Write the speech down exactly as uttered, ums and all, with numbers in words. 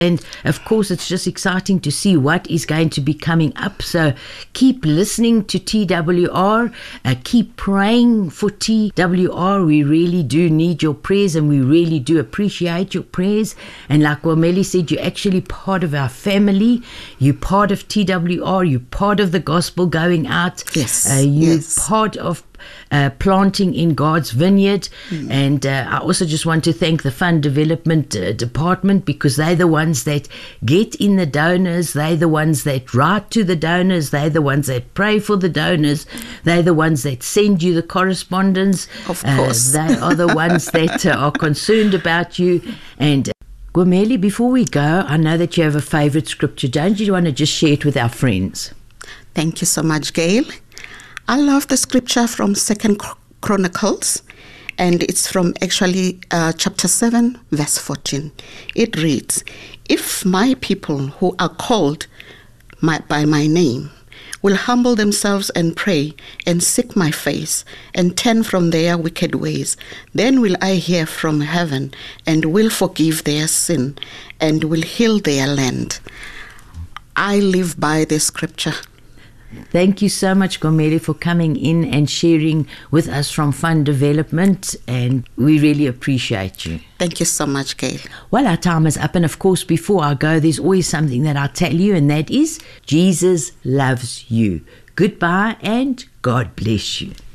And of course, it's just exciting to see what is going to be coming up. So keep listening to T W R. Uh, keep praying for T W R. We really do need your prayers, and we really do appreciate your prayers. And like Wameli said, you're actually part of our family. You're part of T W R. You're part of the gospel going out. Yes. Uh, you're yes. part of Uh, planting in God's vineyard. Mm. And uh, I also just want to thank the Fund Development uh, Department, because they're the ones that get in the donors, they're the ones that write to the donors, they're the ones that pray for the donors, they're the ones that send you the correspondence. Of course. Uh, they are the ones that uh, are concerned about you. And uh, Gwameli, before we go, I know that you have a favorite scripture. Don't you want to just share it with our friends? Thank you so much, Gail. I love the scripture from Second Chronicles, and it's from actually uh, chapter seven, verse fourteen. It reads, "If my people who are called my, by my name will humble themselves and pray and seek my face and turn from their wicked ways, then will I hear from heaven and will forgive their sin and will heal their land." I live by this scripture. Thank you so much, Gwameli, for coming in and sharing with us from Fund Development, and we really appreciate you. Thank you so much, Gail. Well, our time is up, and of course, before I go, there's always something that I tell you, and that is, Jesus loves you. Goodbye, and God bless you.